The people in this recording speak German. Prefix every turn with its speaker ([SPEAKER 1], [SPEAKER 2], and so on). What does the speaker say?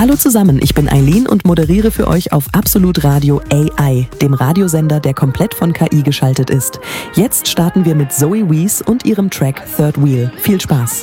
[SPEAKER 1] Hallo zusammen, ich bin Eileen und moderiere für euch auf Absolut Radio AI, dem Radiosender, der komplett von KI geschaltet ist. Jetzt starten wir mit Zoe Wees und ihrem Track Third Wheel. Viel Spaß!